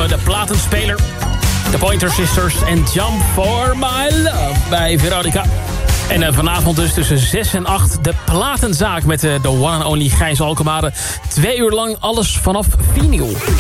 hoorde de platenspeler. De Pointer Sisters en Jump for My Love bij Veronica. En vanavond dus tussen 6 en 8 de platenzaak met de one and only Gijs Alkemade. 2 uur lang alles vanaf vinyl.